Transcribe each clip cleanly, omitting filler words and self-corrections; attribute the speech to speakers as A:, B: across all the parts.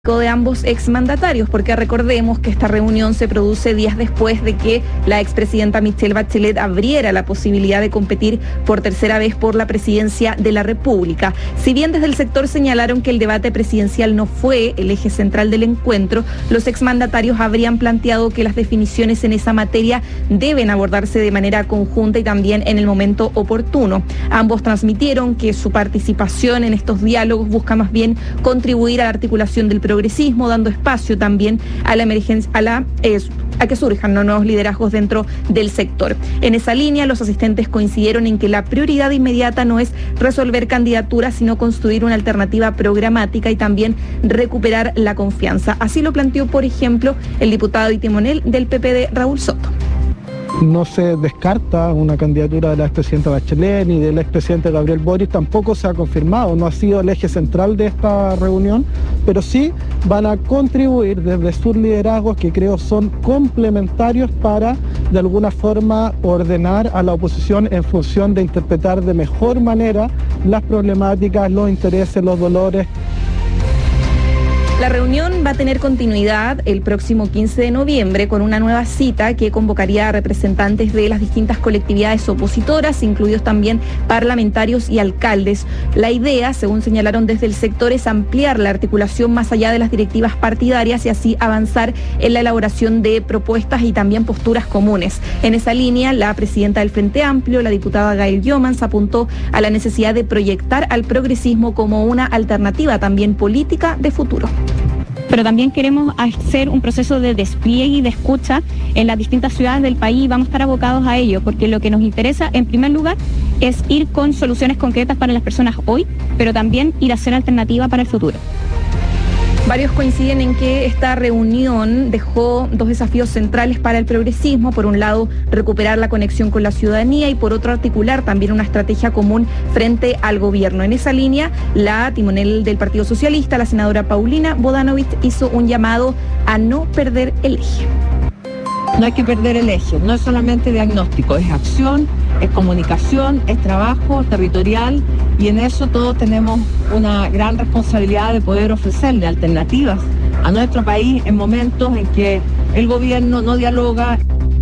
A: de ambos exmandatarios, porque recordemos que esta reunión se produce días después de que la expresidenta Michelle Bachelet abriera la posibilidad de competir por tercera vez por la presidencia de la República. Si bien desde el sector señalaron que el debate presidencial no fue el eje central del encuentro, los exmandatarios habrían planteado que las definiciones en esa materia deben abordarse de manera conjunta y también en el momento oportuno. Ambos transmitieron que su participación en estos diálogos busca más bien contribuir a la articulación del progresismo, dando espacio también a la emergencia, a que surjan nuevos liderazgos dentro del sector. En esa línea, los asistentes coincidieron en que la prioridad inmediata no es resolver candidaturas, sino construir una alternativa programática y también recuperar la confianza. Así lo planteó, por ejemplo, el diputado y timonel del PPD, Raúl Soto.
B: No se descarta una candidatura de la expresidenta Bachelet ni del expresidente Gabriel Boric, tampoco se ha confirmado, no ha sido el eje central de esta reunión, pero sí van a contribuir desde sus liderazgos, que creo son complementarios para de alguna forma ordenar a la oposición en función de interpretar de mejor manera las problemáticas, los intereses, los dolores.
A: La reunión va a tener continuidad el próximo 15 de noviembre con una nueva cita que convocaría a representantes de las distintas colectividades opositoras, incluidos también parlamentarios y alcaldes. La idea, según señalaron desde el sector, es ampliar la articulación más allá de las directivas partidarias y así avanzar en la elaboración de propuestas y también posturas comunes. En esa línea, la presidenta del Frente Amplio, la diputada Gail Jomans, apuntó a la necesidad de proyectar al progresismo como una alternativa también política de futuro.
C: Pero también queremos hacer un proceso de despliegue y de escucha en las distintas ciudades del país y vamos a estar abocados a ello, porque lo que nos interesa, en primer lugar, es ir con soluciones concretas para las personas hoy, pero también ir a ser alternativa para el futuro.
A: Varios coinciden en que esta reunión dejó dos desafíos centrales para el progresismo. Por un lado, recuperar la conexión con la ciudadanía y por otro, articular también una estrategia común frente al gobierno. En esa línea, la timonel del Partido Socialista, la senadora Paulina Bodanovich, hizo un llamado a no perder el eje.
D: No hay que perder el eje, no es solamente diagnóstico, es acción, es comunicación, es trabajo territorial y en eso todos tenemos una gran responsabilidad de poder ofrecerle alternativas a nuestro país en momentos en que el gobierno no dialoga.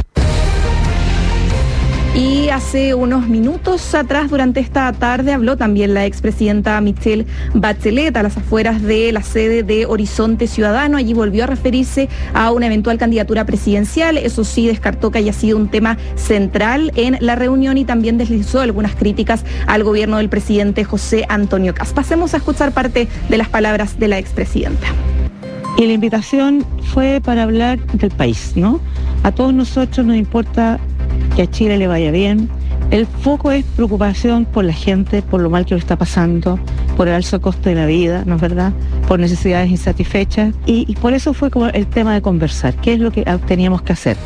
A: Y hace unos minutos atrás, durante esta tarde, habló también la expresidenta Michelle Bachelet a las afueras de la sede de Horizonte Ciudadano. Allí volvió a referirse a una eventual candidatura presidencial. Eso sí, descartó que haya sido un tema central en la reunión y también deslizó algunas críticas al gobierno del presidente José Antonio Kast. Pasemos a escuchar parte de las palabras de la expresidenta.
E: Y la invitación fue para hablar del país, ¿no? A todos nosotros nos importa que a Chile le vaya bien. El foco es preocupación por la gente, por lo mal que lo está pasando, por el alto costo de la vida, ¿no es verdad? Por necesidades insatisfechas. Y por eso fue como el tema de conversar, qué es lo que teníamos que hacer.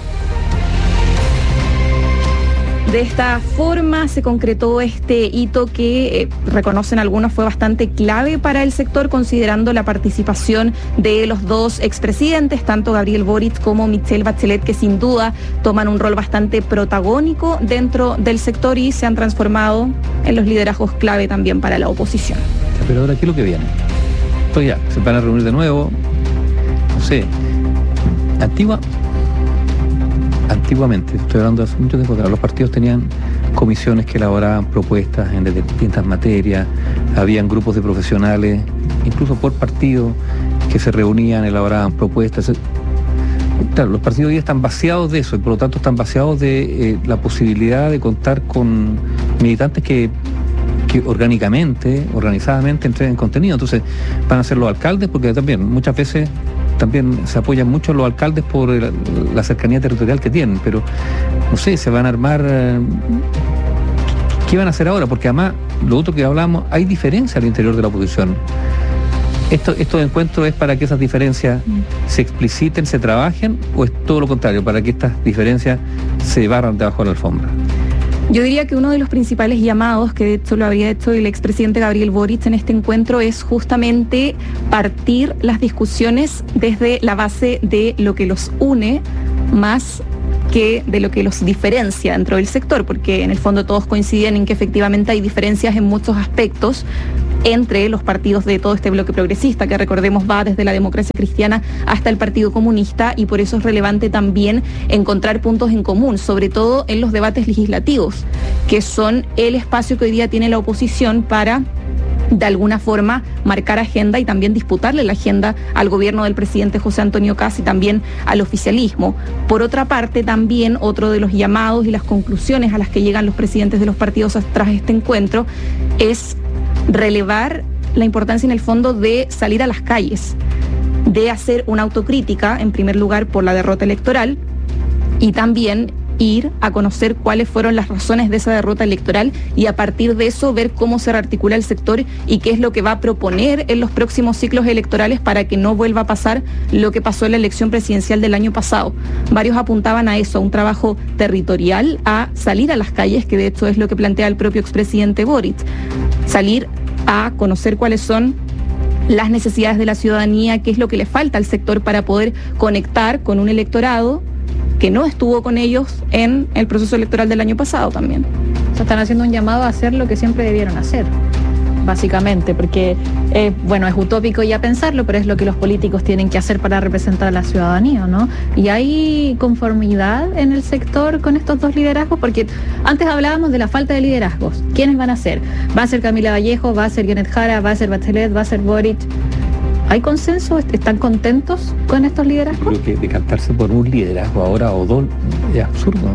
A: De esta forma se concretó este hito que reconocen algunos fue bastante clave para el sector, considerando la participación de los dos expresidentes, tanto Gabriel Boric como Michelle Bachelet, que sin duda toman un rol bastante protagónico dentro del sector y se han transformado en los liderazgos clave también para la oposición.
F: Pero ahora, ¿qué es lo que viene? Pues ya, se van a reunir de nuevo, no sé, Antiguamente, estoy hablando de hace mucho tiempo atrás, los partidos tenían comisiones que elaboraban propuestas en distintas materias, habían grupos de profesionales, incluso por partido, que se reunían, elaboraban propuestas. Claro, los partidos hoy están vaciados de eso y por lo tanto están vaciados de la posibilidad de contar con militantes que organizadamente entreguen contenido. Entonces van a ser los alcaldes, porque también muchas veces se apoyan mucho los alcaldes por la cercanía territorial que tienen, pero no sé, se van a armar. ¿Qué van a hacer ahora? Porque además, lo otro que hablamos, hay diferencia al interior de la oposición. ¿Estos encuentros es para que esas diferencias se expliciten, se trabajen, o es todo lo contrario, para que estas diferencias se barran debajo de la alfombra?
A: Yo diría que uno de los principales llamados, que de hecho lo habría hecho el expresidente Gabriel Boric en este encuentro, es justamente partir las discusiones desde la base de lo que los une más que de lo que los diferencia dentro del sector, porque en el fondo todos coinciden en que efectivamente hay diferencias en muchos aspectos, entre los partidos de todo este bloque progresista, que recordemos va desde la Democracia Cristiana hasta el Partido Comunista, y por eso es relevante también encontrar puntos en común, sobre todo en los debates legislativos, que son el espacio que hoy día tiene la oposición para de alguna forma marcar agenda y también disputarle la agenda al gobierno del presidente José Antonio Kast y también al oficialismo. Por otra parte, también otro de los llamados y las conclusiones a las que llegan los presidentes de los partidos tras este encuentro es relevar la importancia en el fondo de salir a las calles, de hacer una autocrítica, en primer lugar, por la derrota electoral y también ir a conocer cuáles fueron las razones de esa derrota electoral y a partir de eso ver cómo se rearticula el sector y qué es lo que va a proponer en los próximos ciclos electorales para que no vuelva a pasar lo que pasó en la elección presidencial del año pasado. Varios apuntaban a eso, a un trabajo territorial, a salir a las calles, que de hecho es lo que plantea el propio expresidente Boric, salir a conocer cuáles son las necesidades de la ciudadanía, qué es lo que le falta al sector para poder conectar con un electorado que no estuvo con ellos en el proceso electoral del año pasado también.
G: O sea, están haciendo un llamado a hacer lo que siempre debieron hacer, básicamente, porque, es utópico ya pensarlo, pero es lo que los políticos tienen que hacer para representar a la ciudadanía, ¿no? Y hay conformidad en el sector con estos dos liderazgos, porque antes hablábamos de la falta de liderazgos. ¿Quiénes van a ser? ¿Va a ser Camila Vallejo? ¿Va a ser Kenneth Jara? ¿Va a ser Bachelet? ¿Va a ser Boric? ¿Hay consenso? ¿Están contentos con estos liderazgos?
F: Creo que decantarse por un liderazgo ahora o dos es absurdo.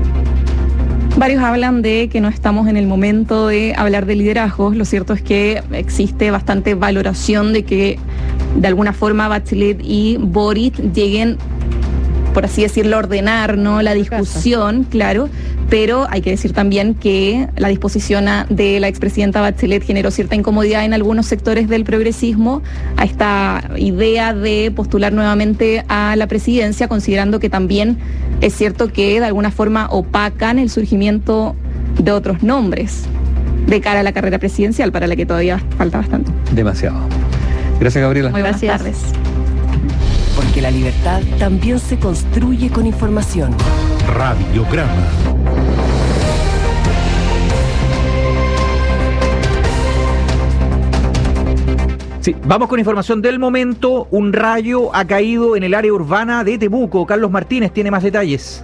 A: Varios hablan de que no estamos en el momento de hablar de liderazgos. Lo cierto es que existe bastante valoración de que de alguna forma Bachelet y Boric lleguen, por así decirlo, a ordenar, ¿no?, la discusión, claro, pero hay que decir también que la disposición de la expresidenta Bachelet generó cierta incomodidad en algunos sectores del progresismo a esta idea de postular nuevamente a la presidencia, considerando que también es cierto que de alguna forma opacan el surgimiento de otros nombres de cara a la carrera presidencial, para la que todavía falta bastante.
F: Demasiado. Gracias, Gabriela.
A: Muy buenas tardes.
H: Porque la libertad también se construye con información.
I: Radiograma.
J: Sí, vamos con información del momento. Un rayo ha caído en el área urbana de Temuco. Carlos Martínez tiene más detalles.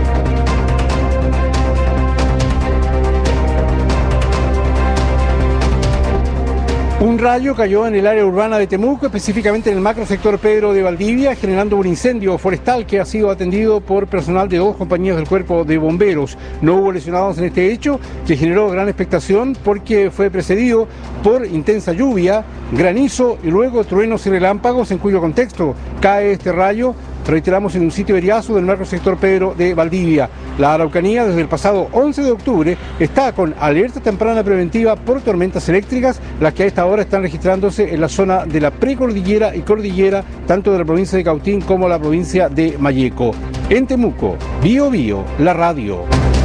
K: Un rayo cayó en el área urbana de Temuco, específicamente en el macrosector Pedro de Valdivia, generando un incendio forestal que ha sido atendido por personal de 2 compañías del Cuerpo de Bomberos. No hubo lesionados en este hecho, que generó gran expectación porque fue precedido por intensa lluvia, granizo y luego truenos y relámpagos, en cuyo contexto cae este rayo, reiteramos, en un sitio eriazo del macrosector Pedro de Valdivia. La Araucanía, desde el pasado 11 de octubre, está con alerta temprana preventiva por tormentas eléctricas, las que a esta hora están registrándose en la zona de la precordillera y cordillera, tanto de la provincia de Cautín como la provincia de Malleco. En Temuco, Bío Bío, la radio.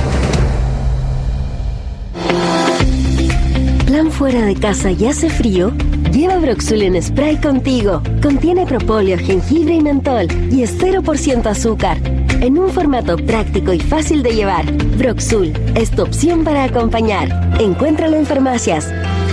L: Plan fuera de casa y hace frío. Lleva Broxul en spray contigo. Contiene propóleo, jengibre y mentol y es 0% azúcar. En un formato práctico y fácil de llevar, Broxul es tu opción para acompañar. Encuéntralo en farmacias.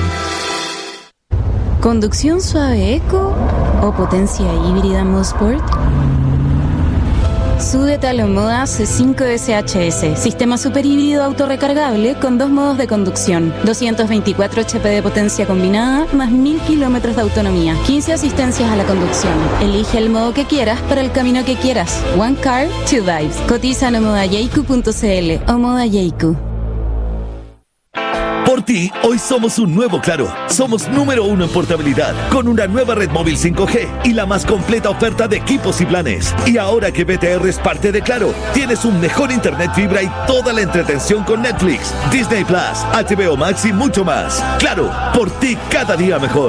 M: ¿Conducción suave eco o potencia híbrida Mosport? Súbete a la Moda C5 SHS, sistema superhíbrido autorrecargable con 2 modos de conducción, 224 HP de potencia combinada, más 1000 kilómetros de autonomía, 15 asistencias a la conducción. Elige el modo que quieras para el camino que quieras. One car, two vibes. Cotiza en modayeiku.cl o Modayeiku.
I: Por ti, hoy somos un nuevo Claro. Somos número 1 en portabilidad, con una nueva red móvil 5G y la más completa oferta de equipos y planes. Y ahora que BTR es parte de Claro, tienes un mejor internet fibra y toda la entretención con Netflix, Disney Plus, HBO Max y mucho más. Claro, por ti cada día mejor.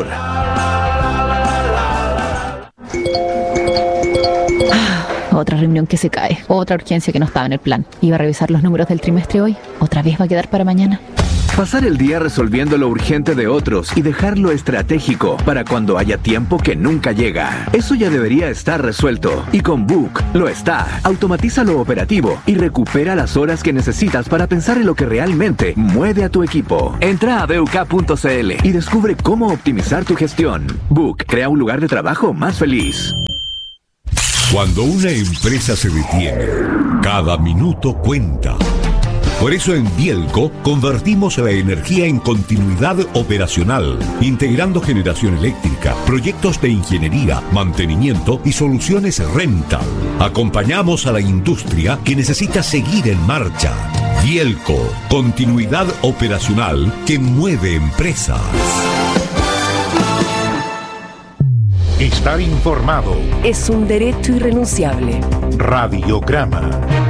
N: Otra reunión que se cae, otra urgencia que no estaba en el plan. Iba a revisar los números del trimestre hoy, otra vez va a quedar para mañana.
O: Pasar el día resolviendo lo urgente de otros y dejar lo estratégico para cuando haya tiempo que nunca llega. Eso ya debería estar resuelto. Y con Book lo está. Automatiza lo operativo y recupera las horas que necesitas para pensar en lo que realmente mueve a tu equipo. Entra a BUK.cl y descubre cómo optimizar tu gestión. Book crea un lugar de trabajo más feliz.
P: Cuando una empresa se detiene, cada minuto cuenta. Por eso en Bielco convertimos la energía en continuidad operacional, integrando generación eléctrica, proyectos de ingeniería, mantenimiento y soluciones rental. Acompañamos a la industria que necesita seguir en marcha. Bielco, continuidad operacional que mueve empresas.
Q: Estar informado
H: es un derecho irrenunciable.
Q: Radiograma.